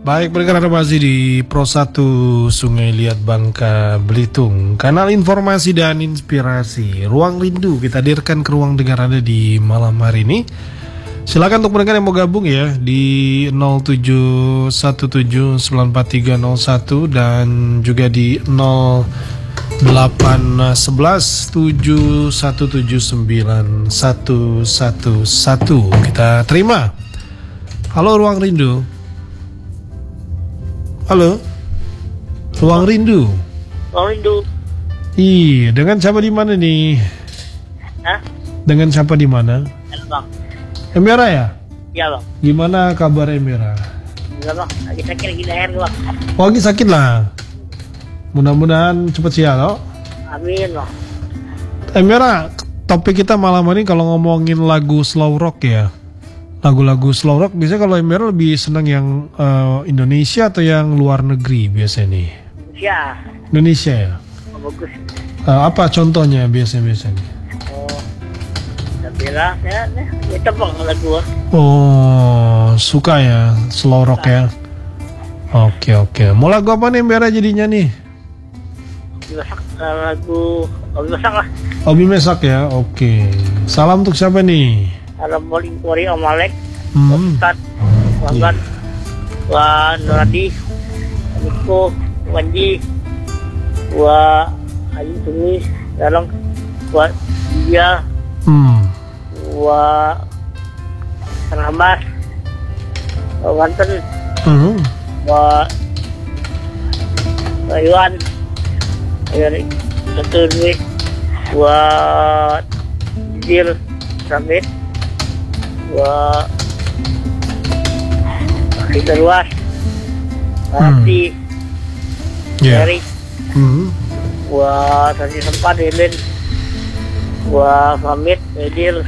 Baik, pendengar masih di Pro 1 Sungai Liat Bangka Belitung, kanal informasi dan inspirasi. Ruang Rindu kita hadirkan ke ruang dengar Anda di malam hari ini. Silakan untuk pendengar yang mau gabung ya di 0717943001 dan juga di 0811717911. Kita terima. Halo Ruang Rindu. Halo, Ruang Rindu. Ruang Rindu. Iya, dengan siapa di mana nih? Hah? Dengan siapa di mana? Halo bang. Emera ya? Iya bang. Gimana kabar Emera? Enggak bang, lagi sakit lagi leher bang. Oh, lagi sakit lah. Mudah-mudahan cepat sehat loh. Amin bang. Emera, topik kita malam ini kalau ngomongin lagu slow rock ya. Lagu-lagu slow rock biasanya kalau Emera lebih senang yang Indonesia atau yang luar negeri biasanya nih? Indonesia ya? Oh, bagus. Apa contohnya biasanya? Oh, Sabila ya bang lagu. Oh, suka ya slow rock ya? Oke. Mau lagu apa nih Emera jadinya nih? Masak lagu Obi Masak lah. Obi Masak ya? Oke. Salam untuk siapa nih? Salam Moling Kori Om Alek, Ustad, Wagan, Wa Nuradi, Niko, Wanji, Wa Ayu Tumis, Dalang, Wa Dia, Wa Sanambas, Wa Banten, Wa Iwan, Satu Dwi, Wa Jil, Samit, Wa kita luas hati dari Wa tadi sempat Elin Wa Famit Edil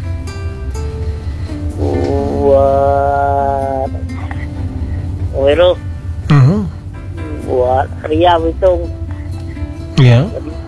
Wa Wero Wa Ria Bitung ya.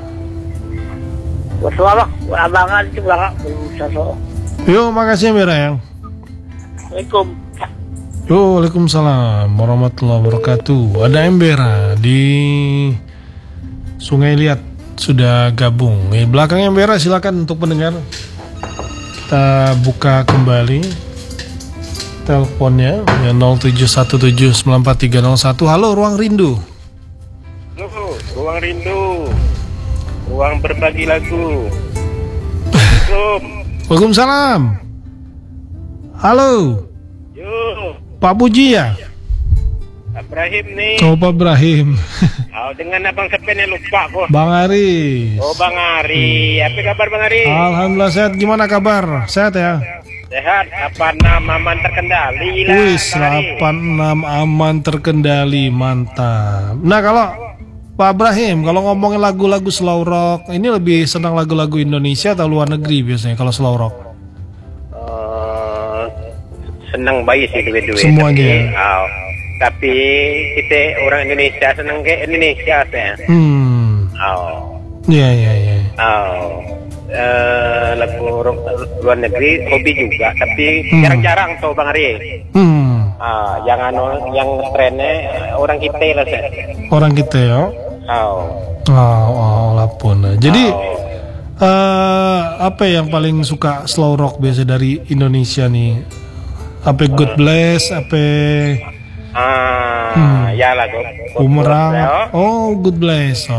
Wa Suara Wa Abangan itu belakang Sosok. Yuk, makasih Mira yang. Assalamualaikum. Waalaikumsalam warahmatullahi wabarakatuh. Ada Embera di Sungai Liat sudah gabung. Di belakang Embera silakan untuk pendengar. Kita buka kembali teleponnya ya 0717943001. Halo Ruang Rindu. Halo, Ruang Rindu. Ruang berbagi lagu. Waalaikumsalam. Halo. Yo, Pak Puji ya? Pak Ibrahim nih. Oh, Pak Ibrahim. Oh, dengan abang Sepen lupa kok. Bang Aris. Oh, Bang Ari. Apa kabar Bang Ari? Alhamdulillah sehat. Gimana kabar? Sehat ya? Sehat. 86 aman terkendali lah. Wis, 86 aman terkendali. Mantap. Nah, kalau Pak Ibrahim, kalau ngomongin lagu-lagu slow rock, ini lebih senang lagu-lagu Indonesia atau luar negeri biasanya kalau slow rock? Senang baik sih dua-dua. Semuanya. Tapi kita orang Indonesia senang ke Indonesia saya. Iya. Lagu luar negeri hobi juga, tapi jarang-jarang tuh Bang Ari. Jangan yang trennya orang kita lah saya. Orang kita ya. Lapun. Jadi apa yang paling suka slow rock biasa dari Indonesia nih? Apa God Bless? Apa? Ya lagu. Bumerang. Oh, Good Bless.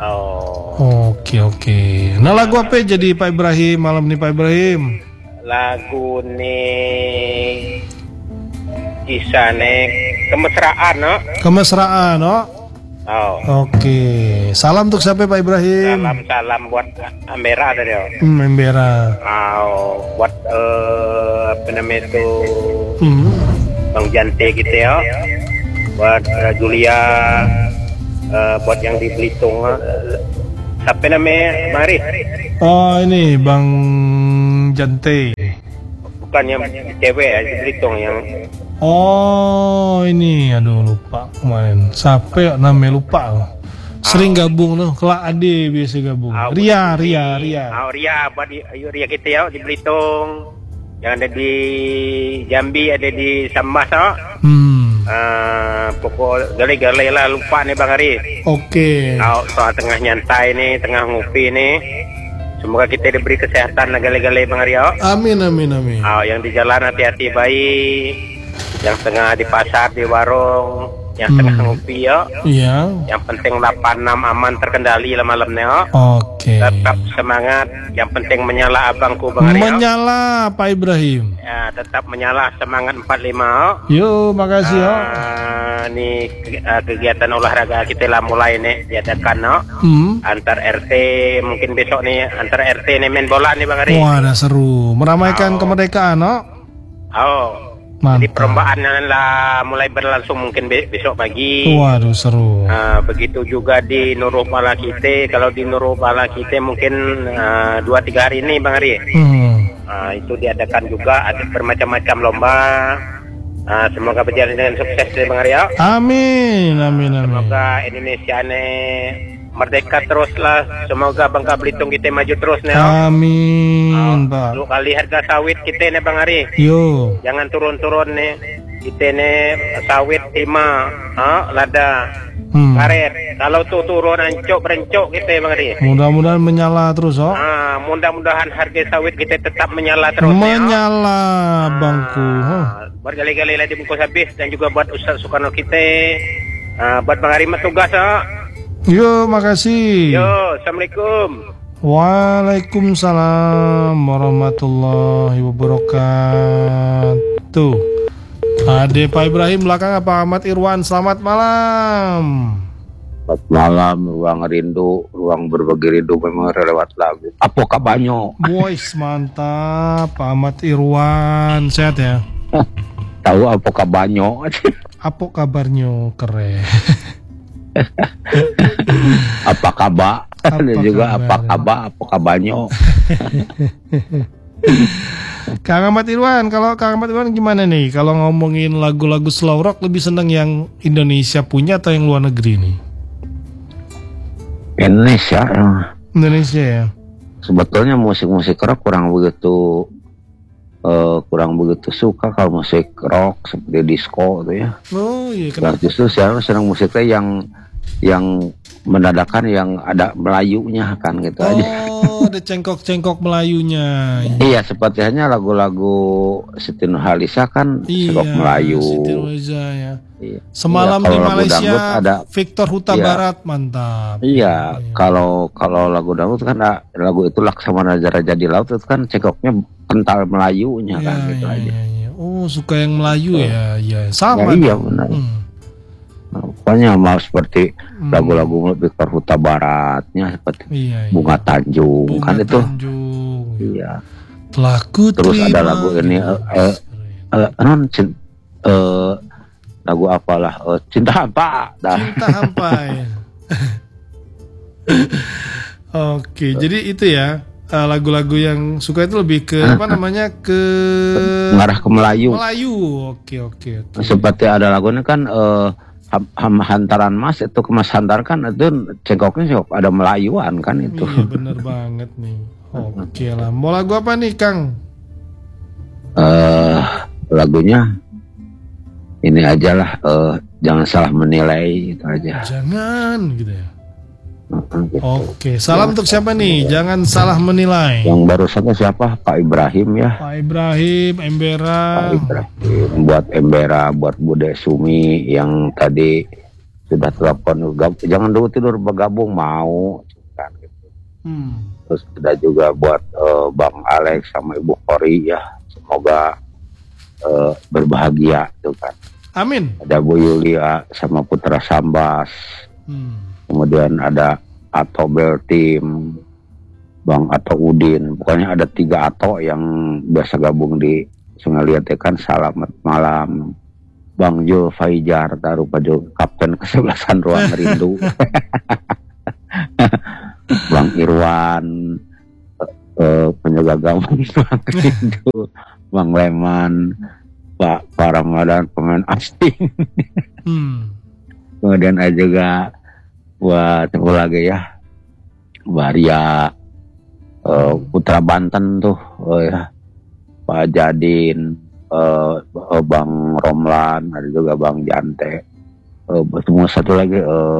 Oke. Nah, lagu apa jadi Pak Ibrahim malam nih Pak Ibrahim? Lagu nih kisah nih kemesraan, no? Kemesraan, no? Oke. Salam untuk siapa Pak Ibrahim? Salam buat Embera tadi. Embera. Buat apa namanya itu Bang Jante gitu ya. Buat Julia, buat yang di Belitung. Siapa namanya Mari? Oh, ini Bang Jante. Bukan yang cewek ya, di Belitung yang. Oh, ini aduh lupa kemarin. Siapa namanya lupa. Sering gabung loh, kelak ade biasa gabung. Ria. Buat Ria kita ya di Belitung. Yang ada di Jambi, ada di Sambas. Pokok gale-gale lah lupa nih Bang Ari. Oke. Soal tengah nyantai nih, tengah ngopi nih. Semoga kita diberi kesehatan gale-gale Bang Ari. Amin. Yang di jalan hati-hati baik. Yang tengah di pasar, di warung, yang tengah ngopi Iya. Yang penting 86 aman terkendali lah malamnya. Oke. Tetap semangat. Yang penting menyala abangku Bang Ari. Menyala Pak Ibrahim. Ya, tetap menyala semangat 45. Yo, makasih Nih kegiatan olahraga kita lah mulai nih diadakan antar RT, mungkin besok nih antar RT nih main bola nih Bang Ari. Wah, ada seru. Meramaikan kemerdekaan, Jadi perlombaan lah mulai berlangsung mungkin besok pagi. Waduh, seru. Begitu juga di Nurul Bala kita. Kalau di Nurul Bala kita mungkin 2-3 hari ini Bang Ari. Itu diadakan juga, ada bermacam-macam lomba. Semoga berjalan dengan sukses Bang Ari. Amin. Semoga Indonesia ini merdeka terus lah. Semoga Bangka Belitung kita maju terus nih. Amin, Pak. Lu kali harga sawit kita nih Bang Ari. Yo. Jangan turun-turun nih. Kita nih sawit timah, lada, karet. Kalau tuh turun berencok kita Bang Ari. Mudah-mudahan menyala terus, Mudah-mudahan harga sawit kita tetap menyala terus. Menyala, Bangku. Berkali-kali lah dibungkus habis, dan juga buat Ustaz Soekarno kita. Buat Bang Ari tugas, Yo, makasih. Yo, Assalamualaikum. Waalaikumsalam warahmatullahi wabarakatuh. Ade Pak Ibrahim belakang Pak Ahmad Irwan. Selamat malam. Selamat malam, ruang rindu, ruang berbagi rindu memang lewat lagu. Apa kabarnya? Boys, mantap. Pak Ahmad Irwan, sehat ya? Tahu apa kabarnya? Apa kabarnya? Keren. Apa kabar? Dan juga apa kabarnya? Kang Ahmad Irwan, kalau Kang Ahmad Irwan gimana nih? Kalau ngomongin lagu-lagu slow rock, lebih seneng yang Indonesia punya atau yang luar negeri nih? Indonesia ya. Sebetulnya musik-musik rock kurang begitu suka kalau musik rock seperti disco tuh ya. Oh iya, kenapa? Justru saya senang musiknya yang mendadakan, yang ada Melayunya kan gitu aja. Oh, ada cengkok-cengkok Melayunya. Iya, seperti hanya lagu-lagu Siti Nurhaliza kan cengkok Melayu. Siti Nurhaliza ya. Iya. Semalam iya, di Malaysia ada Victor Huta Barat, mantap. Iya, kalau lagu dangdut kan lagu itu Laksamana Raja di Laut itu kan cengkoknya kental Melayunya kan gitu aja. Oh, suka yang Melayu ya. Sama. Iya benar. Nah, pokoknya mau seperti lagu-lagu Victor Huta Baratnya seperti Bunga Tanjung kan itu. Iya. Terus ada lagu ini lagu apalah Cinta Hampa. Cinta Hampa ya. Oke, jadi itu ya. Lagu-lagu yang suka itu lebih ke ke mengarah ke Melayu. Oke. Seperti ada lagunya kan Hantaran Mas itu ke Mas Hantar kan itu cengkoknya ada Melayuan kan itu. Iya bener banget nih. Oke lah. Mau lagu apa nih Kang? Lagunya ini aja lah. Jangan salah menilai itu aja. Jangan gitu ya. Gitu. Oke, salam untuk siapa nih? Jangan salah menilai. Yang barusan siapa? Pak Ibrahim ya. Pak Ibrahim, Embera. Pak Ibrahim, buat Embera, buat Bude Sumi yang tadi sudah telepon. Jangan dulu tidur bergabung mau. Kan, gitu. Terus ada juga buat Bang Alex sama Ibu Kori ya. Semoga berbahagia tuh kan. Amin. Ada Bu Yulia sama Putra Sambas. Kemudian ada Ato Beltim, Bang Ato Udin. Pokoknya ada 3 Ato yang biasa gabung di Sungai Liat kan. Selamat malam. Bang Jul Faijar, taruh pada kapten ke-11 Ruang Rindu. Bang Irwan, penjaga gawang Ruang Rindu. Bang Leman, Pak Ramadan, pemain asing. Kemudian ada juga buat apa lagi ya, Waria, Putra Banten tuh, ya Pak Jadin, Bang Romlan, ada juga Bang Jante. Semua satu lagi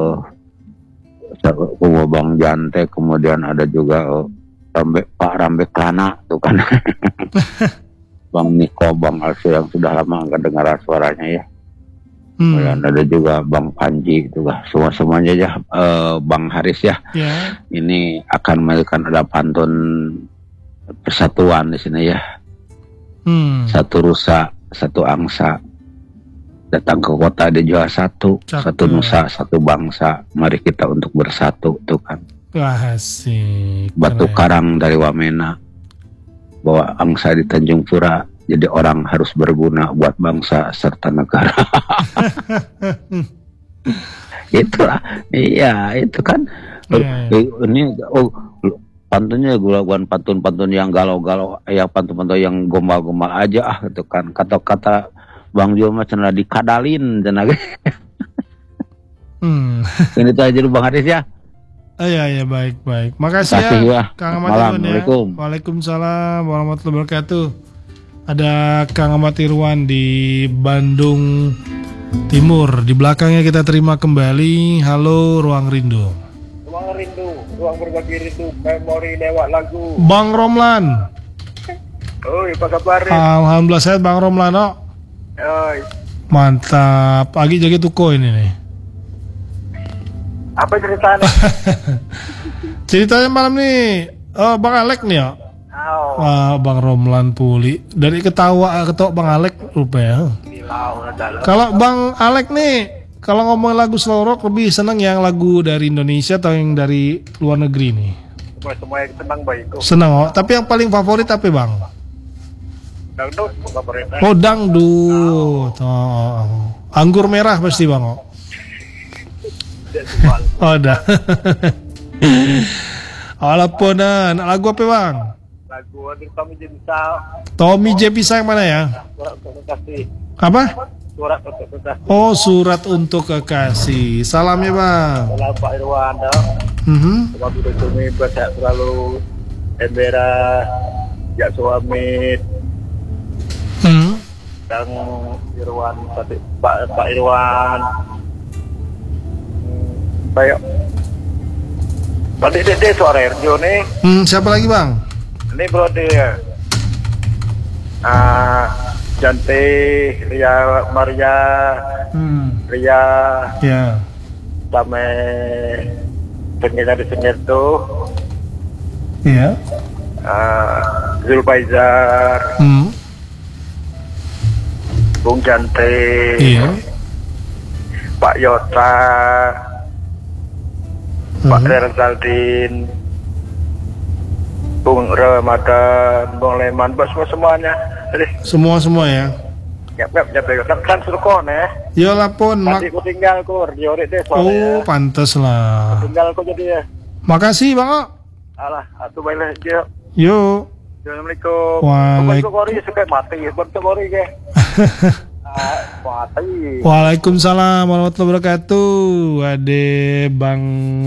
Bang Jante, kemudian ada juga Pak Rambe Klana tuh kan. Bang Niko, Bang Alsu yang sudah lama nggak dengar suaranya ya. Kemudian ada juga Bang Panji itu lah, semuanya ya. Bang Haris ya. Ini akan melakukan ada pantun persatuan di sini ya. Satu rusa, satu angsa, datang ke kota dijual satu nusa, satu bangsa. Mari kita untuk bersatu tuh kan. Wah, asik. Batu karang dari Wamena, bawa angsa di Tanjung Pura. Jadi orang harus berguna buat bangsa serta negara. Itulah, iya itu kan. Ini pantunnya gulawan pantun-pantun yang galau-galau, ya pantun-pantun yang gombal-gombal aja gitu kan. Kata-kata Bang Jo mah cenah dikadalin cenah. Ini itu aja dulu Bang Haris ya. Iya baik. Makasih ya Kang Ahmad Irwan ya. Waalaikumsalam warahmatullahi wabarakatuh. Ada Kang Ahmad Irwan di Bandung Timur. Di belakangnya kita terima kembali. Halo Ruang Rindu. Ruang Rindu, ruang berbagi rindu, memori lewat lagu. Bang Romlan. Apa kabar? Alhamdulillah sehat Bang Romlan. Mantap. Pagi jadi tuko ini nih. Apa ceritanya? Ceritanya malam nih, Bang Alek nih ya. Bang Romlan Puli dari ketawa Bang Alek rupanya. Kalau Bang Alek nih, kalau ngomong lagu slow rock lebih seneng yang lagu dari Indonesia atau yang dari luar negeri nih? Semua yang senang baik. Senang tapi yang paling favorit apa Bang? Dangdut favorit. Dangdut. Anggur merah pasti Bang. Udah. Alaponan, lagu apa Bang? Lagu Tommy J. Pisang. Tommy J. Pisang yang mana ya? Surat untuk kekasih. Apa? Surat untuk kekasih. Oh, Surat untuk Kekasih. Salam ya Bang. Salam Pak Irwan Sebab udah cumi bersehat selalu. Embera, jak suami. Dan Irwan, Pak Irwan. Baik. Tadi dia suara radio nih. Siapa lagi Bang? Ini bro dia. Jante, Ria, Maria, Ria. Ya. Sama penyanyi tuh. Iya. Zulfaizar. Bung Jante. Iya. Pak Yota. Pak Rerzaldin, Bung Ramadan, Bung Leman, semuanya. Semua ya. Kan suruh ya. Yo lapun. Nanti aku tinggal ku Riori deh Oh, soalnya. pantes lah. Tinggal ku jadi ya. Makasih Bang. Alah, atuh bae lah dia. Yo. Assalamualaikum. Waalaikumsalam. Suka mati, bentuk kori ke. Waalaikumsalam warahmatullahi wabarakatuh. Ade Bang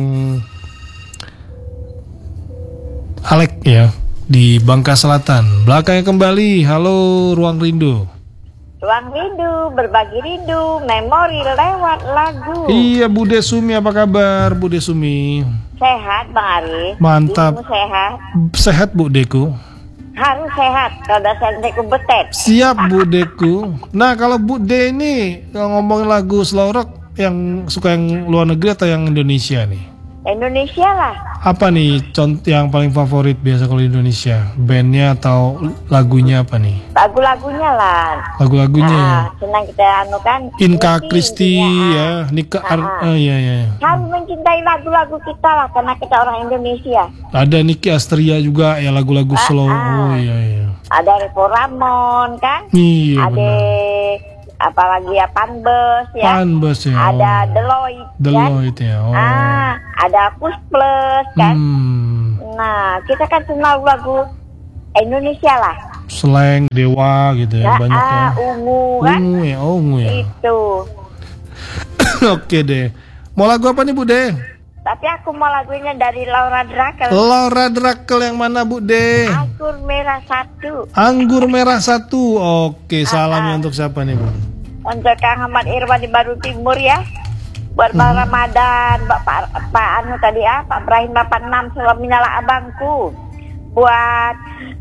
Alek ya di Bangka Selatan. Belakangnya kembali. Halo Ruang Rindu. Ruang Rindu, berbagi rindu, memori lewat lagu. Iya Bude Sumi, apa kabar Bude Sumi? Sehat Bang Ari. Mantap. Ibu sehat. Sehat Budeku. Harus sehat, kalau udah sehat betet. Siap Budeku. Nah kalau Bude ini ngomongin lagu slow rock, yang suka yang luar negeri atau yang Indonesia nih? Indonesia lah. Apa nih contoh yang paling favorit biasa kalau Indonesia? Bandnya atau lagunya apa nih? Lagu-lagunya lah. Lagu-lagunya ya. Senang kita kan. Inka Kristi ya, Nika iya. Harus mencintai lagu-lagu kita lah karena kita orang Indonesia. Ada Niki Astria juga ya, lagu-lagu slow. Oh iya. Ada Revo Ramon kan? Iya. Ada apalagi ya Panbes ya. Ada Deloitte ya. Oh. Ada Kus Plus kan. Nah, kita kan kenal lagu Indonesia lah. Slang Dewa gitu ya, banyak ya. Ungu kan. Ungu ya. Itu. Oke deh. Mau lagu apa nih Bude? Tapi aku mau lagunya dari Laura Drakel. Laura Drakel yang mana Bu De? Anggur merah 1. Anggur merah 1. Oke, salamnya untuk siapa nih Bu? Untuk Kang Ahmad Irwan di Baru Timur ya. Buat Bang Ramadan, Pak Anu tadi ya, Pak Ibrahim 86, salam minala abangku. Buat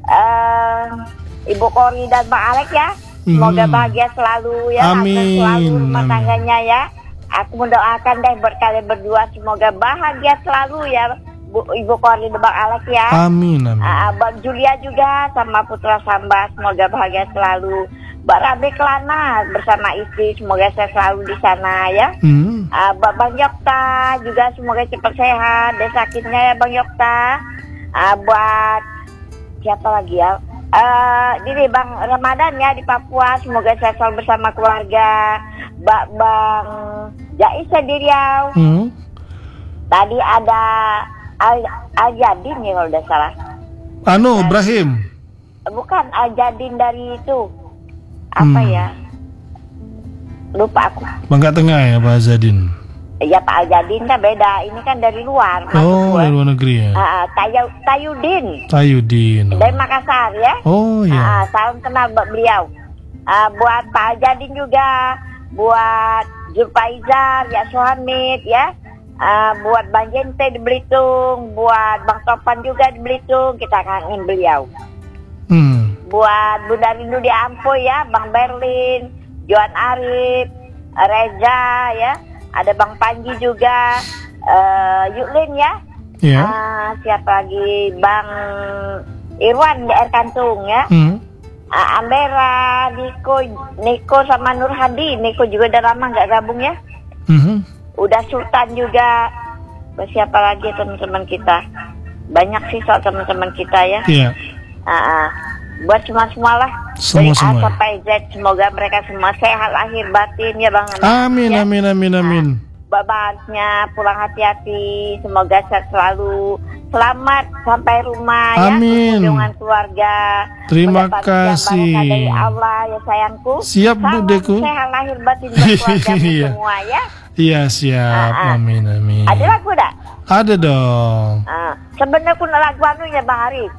Ibu Kori dan Bang Alek ya. Semoga bahagia selalu ya, amin, selalu rumah tangganya ya. Aku mendoakan deh buat kalian berdua semoga bahagia selalu ya, Ibu Kori dan Bang Alek ya. Amin, amin. Bang Julia juga sama Putra Samba semoga bahagia selalu. Mbak Rabe Kelana bersama istri semoga saya selalu di sana ya. Bang Yokta juga semoga cepat sehat dan sakitnya ya Bang Yokta. Buat siapa lagi ya? Ini Bang Ramadan ya di Papua semoga saya selalu bersama keluarga. Bang Jais di Riau. Tadi ada Al-Jadin ya kalau udah salah. Ibrahim. Bukan Al-Jadin dari itu. Apa ya? Lupa aku. Bangka Tengah ya Pak Azadin. Ya Pak Al-Jadin kan beda. Ini kan dari luar. Dari luar negeri ya. Tayudin. Dari Makassar ya. Oh iya. Salam kenal beliau. Buat Pak Al-Jadin juga. Buat Zulfaizar, ya Suhamid ya. Buat Bang Jente di Belitung. Buat Bang Topan juga di Belitung. Kita kangen beliau. Buat Bunda Rindu di Ampo ya, Bang Berlin, Johan Arif, Reza ya, ada Bang Panji juga, Yuklin ya. Siapa lagi, Bang Irwan di Air Kantung ya. Ambera, Niko sama Nur Hadi. Niko juga udah lama nggak gabung ya. Udah Sultan juga. Siapa lagi teman-teman kita? Banyak sih soal teman-teman kita ya. Buat semua lah. Dari A sampai Z semoga mereka semua sehat lahir batin ya Bang. Amin, ya. Amin. Babasnya pulang hati-hati. Semoga sehat selalu. Selamat sampai rumah. Amin. Ya. Kunjungan keluarga. Terima kasih. Dari Allah ya sayangku. Siap Bu Deku. Sehat lahir batin keluarga semua ya. Iya siap. Amin. Ada lagu tak? Ada dong. Sebenarnya pun lagu anunya Bang Arif.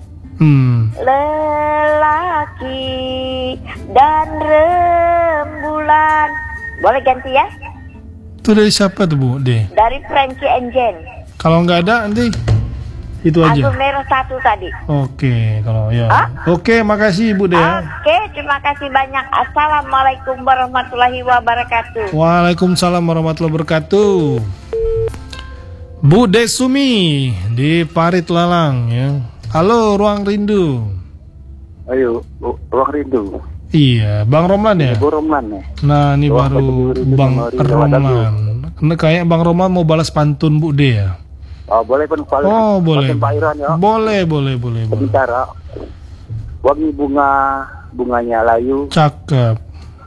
Lelaki dan rembulan. Boleh ganti ya? Itu dari siapa tuh Bu De? Dari Frankie Engine. Kalau nggak ada nanti itu aja. Anggur merah 1 tadi. Oke, kalau ya. Oke, makasih Bu De. Oke, terima kasih banyak. Assalamualaikum warahmatullahi wabarakatuh. Waalaikumsalam warahmatullahi wabarakatuh. Bu De Sumi di Parit Lalang ya. Halo, Ruang Rindu. Ayo, Ruang Rindu. Iya, Bang Romlan ya? Ibu Romlan ya. Nah, ini baru Bang Romlan. Karena kayak Bang Romlan mau balas pantun Bu De ya? Boleh pun balas. Boleh. Pak Iran ya. Boleh. Sementara wangi bunganya layu. Cakep.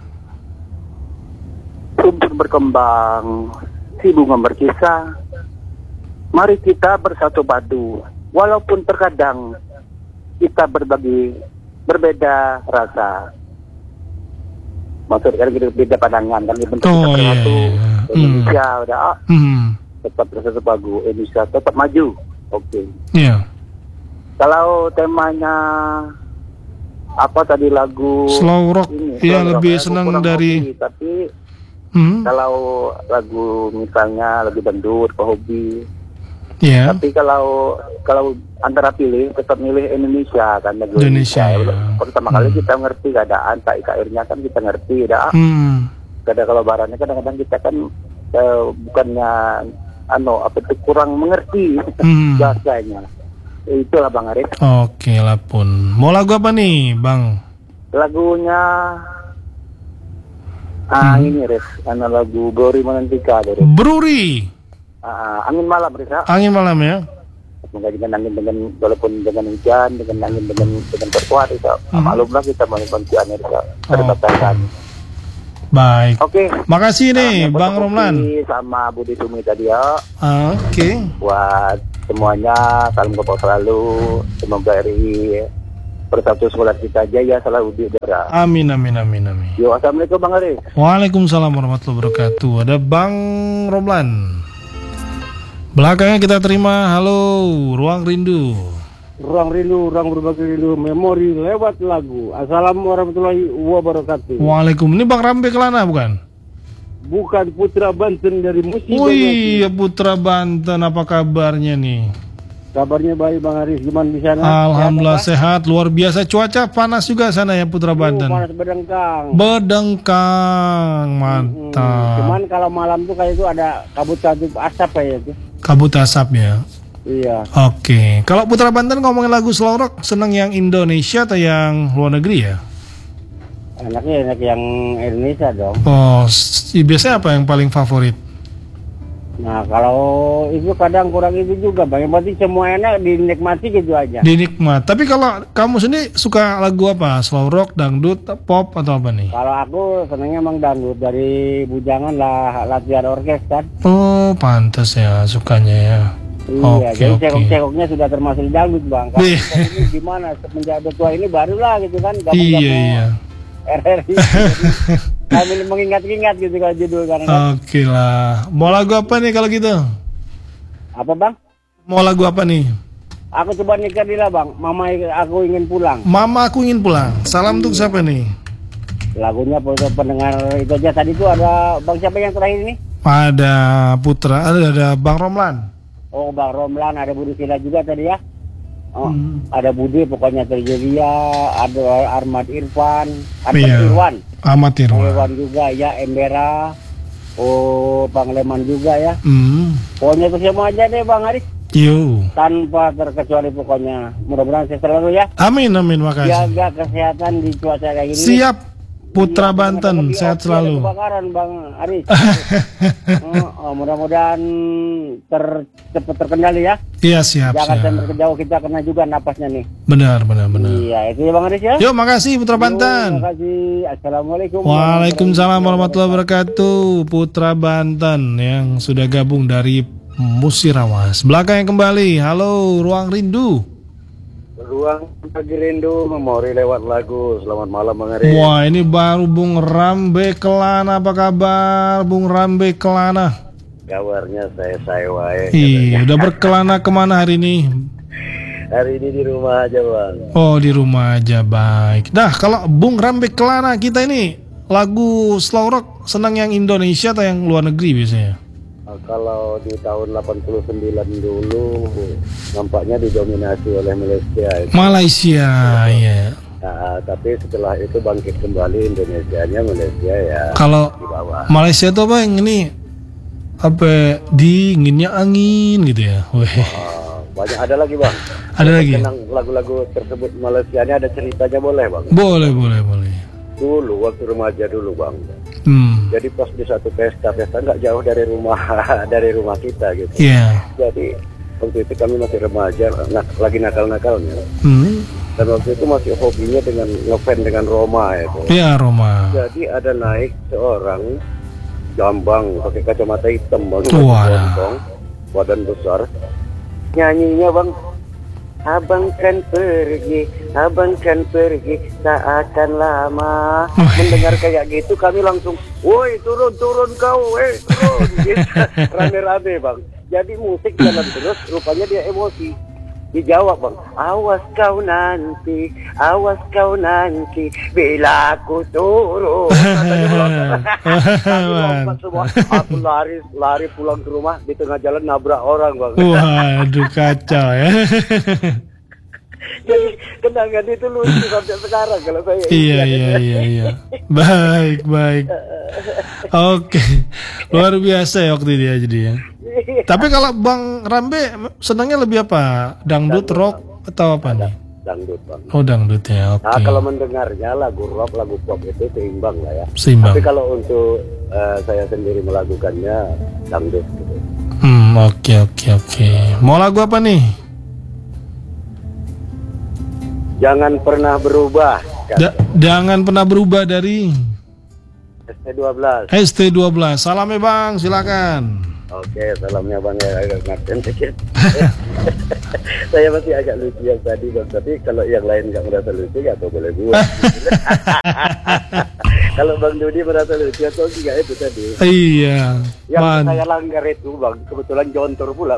Untuk berkembang, si bunga berkisah. Mari kita bersatu padu. Walaupun terkadang kita berbeda rasa. Maksudnya kita beda pandangan kan bentuk kita bersatu. Indonesia udah tetap bersatu padu. Indonesia tetap maju. Oke. Iya. Kalau temanya apa tadi lagu slow rock, iya lebih senang dari hobi, tapi kalau lagu misalnya lagu dangdut hobi. Yeah. Tapi kalau antara pilih tetap milih Indonesia kan lagu Indonesia. Pertama kali kita ngerti keadaan KIK-nya kan kita ngerti dah. Kadang kalau barannya kadang-kadang kita kan bukannya kurang mengerti bahasanya. Itulah Bang Arif. Oke lah pun. Mau lagu apa nih Bang? Lagunya ini Rif, lagu Bruri Menantika dari Bruri. Angin malam Risa. Angin malam ya. Semoga dengan angin dengan walaupun dengan hujan, dengan angin dengan berkuat itu. Maklumlah kita menikmati angin Risa. Terbatasan. Baik. Oke. Makasih nih Bang Romlan. Sama Budi Sumi tadi ya. Oke. Buat semuanya salam gembira selalu. Semoga RI Persatu Sekolah kita jaya selalu di udara. Amin. Yo, assalamualaikum Bang Arif. Waalaikumsalam warahmatullahi wabarakatuh. Ada Bang Romlan. Belakangnya kita terima, halo, Ruang Rindu. Ruang rindu, ruang berbagi rindu, memori lewat lagu. Assalamualaikum warahmatullahi wabarakatuh. Waalaikumsalam. Ini Bang Rambe Kelana bukan? Bukan, Putra Banten dari Musi. Wih, Putra Banten, apa kabarnya nih? Kabarnya baik Bang Haris, gimana di sana? Alhamdulillah sehat, luar biasa. Cuaca panas juga sana ya Putra Banten. Panas bedengkang. Bedengkang, mantap. Cuman kalau malam tuh kayak itu ada kabut-kabut asap kayak itu. Kabut asap ya. Iya. Oke, kalau Putra Banten ngomongin lagu slow rock, seneng yang Indonesia atau yang luar negeri ya? Enak yang Indonesia dong. Oh, biasanya apa yang paling favorit? Nah kalau itu kadang kurang itu juga Bang. Yang penting semua enak dinikmati gitu aja. Dinikmat. Tapi kalau kamu sendiri suka lagu apa? Slow rock, dangdut, pop atau apa nih? Kalau aku senangnya emang dangdut dari Bujangan lah, latihan orkes kan. Oh, pantas ya sukanya ya. Iya, jadi cekok-cekoknya sudah termasuk dangdut Bang. Kalau ini gimana semenjak tua ini barulah gitu kan. Iya. RRI. Kami mengingat-ingat gitu kalau judul kan. Oke lah. Mau lagu apa nih kalau gitu? Apa Bang? Mau lagu apa nih? Aku coba nikah dila Bang. Mama aku ingin pulang. Mama aku ingin pulang. Salam untuk siapa nih? Lagunya pendengar itu aja. Tadi tuh ada Bang siapa yang terakhir ini? Ada Putra, ada Bang Romlan. Oh Bang Romlan, ada Budi Sila juga tadi ya. Oh, ada Budi pokoknya terjadi ya, ada Ahmad Irfan, Ahmad Irwan juga ya, Embera, oh Pangleman juga ya. Pokoknya itu semua aja deh Bang Haris. Tanpa terkecuali pokoknya. Mudah-mudahan sehat selalu ya. Amin, makasih. Jaga kesehatan di cuaca kayak gini. Siap. Putra Banten, sehat selalu. Kebakaran Bang Haris. Mudah-mudahan cepat terkendali ya. Iya siap. Jangan sampai jauh kita kena juga napasnya nih. Benar. Iya itu ya Bang Haris ya. Yuk makasih Putra Banten. Terima kasih. Assalamualaikum. Waalaikumsalam warahmatullahi wabarakatuh. Putra Banten yang sudah gabung dari Musirawas. Belakang yang kembali. Halo Ruang Rindu. Ruang Bagi Rindu, memori lewat lagu. Selamat malam Bang Haris. Wah ini baru Bung Rambe Kelana. Apa kabar Bung Rambe Kelana? Kabarnya saya wae. Iya, udah berkelana kemana hari ini? Hari ini di rumah aja Bang. Oh di rumah aja, baik. Nah kalau Bung Rambe Kelana kita ini lagu slow rock senang yang Indonesia atau yang luar negeri biasanya? Kalau di tahun 89 dulu nampaknya didominasi oleh Malaysia. Iya. Nah, tapi setelah itu bangkit kembali Indonesianya, Malaysia ya. Kalau di bawah. Malaysia tuh apa yang ini? Apa dinginnya angin gitu ya? Banyak ada lagi Bang. Ada lagi. Lagu-lagu tersebut Malaysianya ada ceritanya boleh Bang? Boleh. Dulu waktu remaja dulu Bang. Jadi pas di satu pesta nggak jauh dari rumah kita gitu. Iya. Jadi waktu itu kami masih remaja, lagi nakal-nakalnya. Dan waktu itu masih hobinya dengan ngefans dengan Roma itu. Iya Roma. Jadi ada naik seorang jambang pakai kacamata hitam Bang, badan besar. Nyanyinya Bang, abang kan pergi tak akan lama. Mendengar kayak gitu kami langsung, woi turun kau, turun gitu. Rame-rame Bang. Jadi musik jalan terus, rupanya dia emosi. Dijawab Bang, awas kau nanti bila aku turun. Semua. Aku lari pulang ke rumah, di tengah jalan nabrak orang Bang. Waduh kacau ya. Jadi kenangan itu lucu sampai sekarang kalau saya. Iya. Baik. Oke. Luar biasa ya waktu dia jadi ya. Tapi kalau Bang Rambe senangnya lebih apa? Dangdut, rock atau apa nih? Dangdut Bang. Oh dangdut ya, oke. Nah kalau mendengarnya lagu rock, lagu pop itu seimbang lah ya. Seimbang. Tapi kalau untuk saya sendiri melakukannya dangdut gitu. Oke. Mau lagu apa nih? Jangan pernah berubah. Jangan pernah berubah dari ST12. ST12. Salamnya Bang, silakan. Oke, salamnya Bang ya, agak ngaten dikit. Saya masih agak lucu yang tadi Bang, tapi kalau yang lain nggak merasa lucu ya boleh buat. Kalau Bang Dodi merasa lucu atau juga itu tadi. Iya. Yang saya langgar itu Bang, kebetulan jontor pula.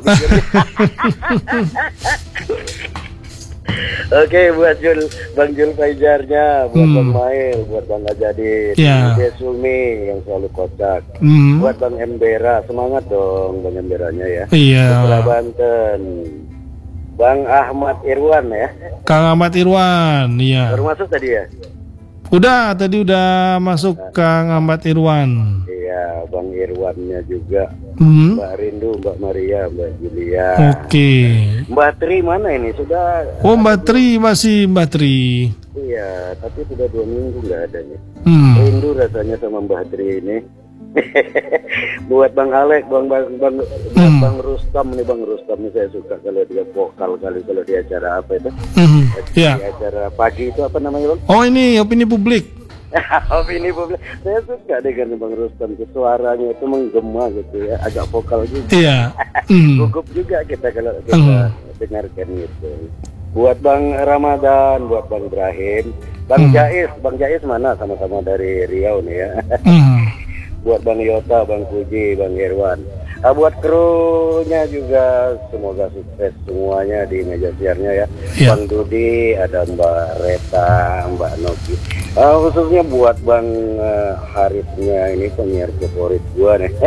Oke, buat Bang Jul Faijarnya, buat Bang Mail, buat Bang Ajadin, buat Sumi yang selalu kocak, buat Bang Embera, semangat dong Bang Emberanya ya. Putra Banten, Bang Ahmad Irwan ya. Kang Ahmad Irwan, iya. Baru masuk tadi ya? Tadi udah masuk Kang Ahmad Irwan. Iya, Bang Irwannya juga. Mbak Rindu, Mbak Maria, Mbak Julia. Oke. Mbak Tri mana ini? Sudah. Oh, Mbak Tri masih Mbak Tri. Iya, tapi sudah 2 minggu nggak ada nih. Rindu rasanya sama Mbak Tri ini. Buat Bang Alek, Bang Rustam nih, Bang Rustam nih saya suka kalau dia vokal kali kalau di acara apa itu. Di acara pagi itu apa namanya Bang? Oh ini opini publik. Opini publik. Saya suka dengan Bang Rustam, suaranya itu menggema gitu ya, agak vokal juga. Iya. Gugup juga kita kalau kita dengarkan gitu. Buat Bang Ramadan, buat Bang Ibrahim, Bang Jais mana sama-sama dari Riau nih ya. Buat Bang Yota, Bang Puji, Bang Irwan. Buat krunya juga semoga sukses semuanya di meja siarnya ya. Bang Dudi, ada Mbak Reta, Mbak Noki. Khususnya buat Bang Harisnya ini penyiar favorit gua nih.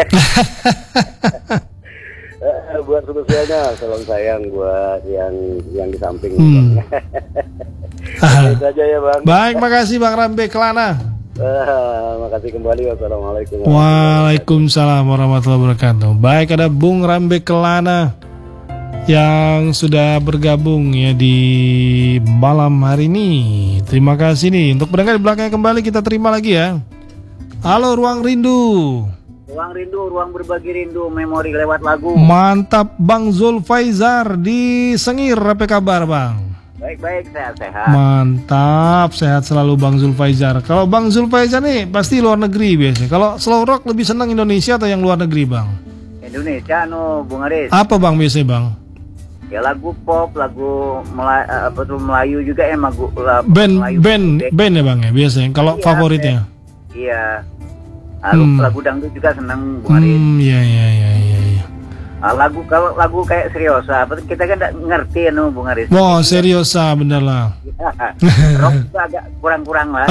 Buat spesialnya salam sayang buat yang di samping. Itu aja ya Bang. Baik, makasih Bang Rambe Kelana. Makasih kembali. Wassalamualaikum. Waalaikumsalam warahmatullahi wabarakatuh. Baik, ada Bung Rambe Kelana yang sudah bergabung ya di malam hari ini. Terima kasih nih. Untuk pendengar di belakangnya kembali kita terima lagi ya. Halo Ruang Rindu. Ruang Rindu, ruang berbagi rindu, memori lewat lagu. Mantap Bang Zulfaizar di Sengir, apa kabar Bang? Baik-baik, sehat-sehat. Mantap, sehat selalu Bang Zulfaizar. Kalau Bang Zulfaizar nih pasti luar negeri biasanya. Kalau slow rock lebih senang Indonesia atau yang luar negeri Bang? Indonesia Bung Aris. Apa Bang biasanya Bang? Ya lagu pop, lagu Melayu juga ya, band ya Bang ya biasanya. Kalau favoritnya? Iya. Lagu dangdut juga senang Bung Aris. Iya. Kalau lagu kayak Seriosa, kita kan nggak ngerti Bung Aris. Wow, Seriosa bener lah. Rock itu agak kurang-kurang lah.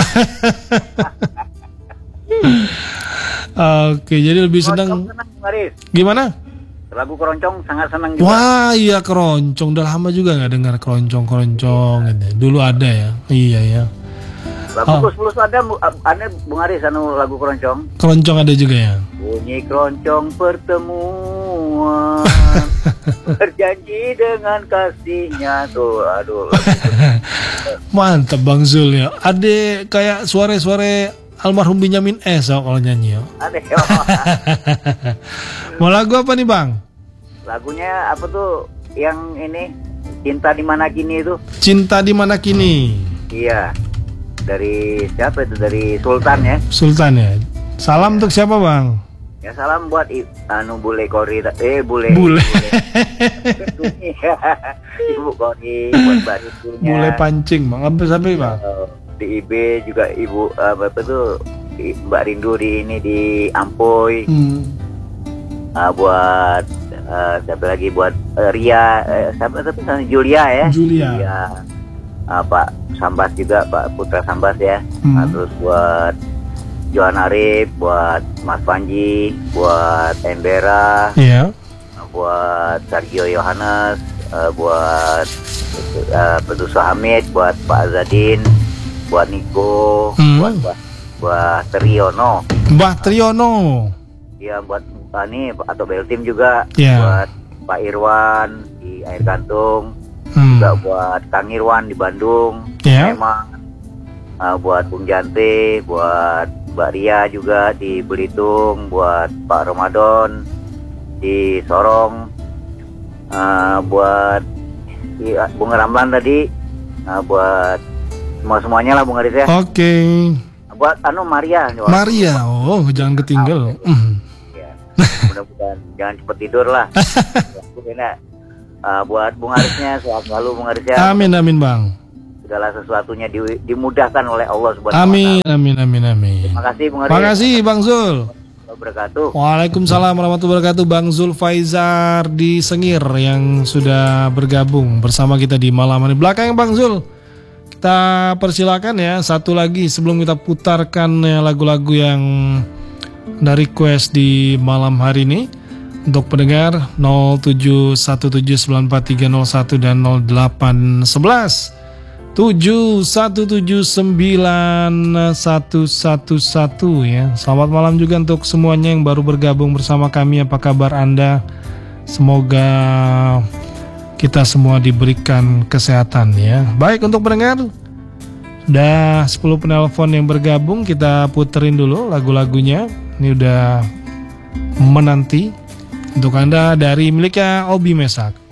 Oke, jadi lebih senang. Gimana? Lagu keroncong sangat senang juga. Wah, iya keroncong. Udah lama juga nggak dengar keroncong gitu. Dulu ada ya. Iya ya. Lagu Kus ada Bung Aris lagu keroncong. Keroncong ada juga ya. Bunyi keroncong pertemuan berjanji dengan kasihnya tuh, aduh. Mantap Bang Zul ya. Ada kayak suara-suara almarhum Benyamin S kalau nyanyi ya. Ada. Mau lagu apa nih Bang? Lagunya apa tuh yang ini Cinta di Mana Kini itu? Cinta di Mana Kini. Iya. Dari siapa itu? Dari Sultan ya. Sultan ya. Salam untuk siapa Bang? Ya salam buat Bule Kori. Bule. Ibu Kori buat Mbak Rindunya. Bule pancing Bang. Apa sampai Bang? Di IB juga Ibu apa tuh Mbak Rindu di Ampoy. Buat siapa lagi buat Ria siapa tapi Julia ya. Julia. Pak Sambas juga, Pak Putra Sambas ya. Terus buat Johan Arif, buat Mas Panji, buat Embera, buat Sergio Yohanes, buat Pedus Hamid, buat Pak Azadin, buat Niko, buat Triono. Mbah Triono. Iya, buat ini atau Beltim juga, buat Pak Irwan di Air Gantung. Juga buat Kang Irwan di Bandung, emang buat Bung Jante, buat Mbak Ria juga di Belitung, buat Pak Ramadan di Sorong, buat Bung Ramlan tadi, buat semuanya lah Bung Aris ya. Oke. Buat Maria. Oh jangan ketinggal. Ya, mudah-mudahan jangan cepat tidur lah. Buat Bung Arisnya sehat selalu Bung Aris ya. Amin Bang. segala sesuatunya dimudahkan oleh Allah Subhanahu wa Amin, amin, amin, amin. Terima kasih Bung Ari. Terima kasih Bang Zul. Waalaikumsalam warahmatullahi wabarakatuh. Bang Zul Faizar di Sengir yang sudah bergabung bersama kita di malam hari. Belakang Bang Zul, kita persilakan ya satu lagi sebelum kita putarkan lagu-lagu yang dari request di malam hari ini. Untuk pendengar 0717943101 dan 0811 7179111 ya. Selamat malam juga untuk semuanya yang baru bergabung bersama kami. Apa kabar Anda? Semoga kita semua diberikan kesehatan ya. Baik, untuk pendengar, udah 10 penelpon yang bergabung, kita puterin dulu lagu-lagunya. Ini udah menanti untuk Anda dari miliknya Obi Mesak.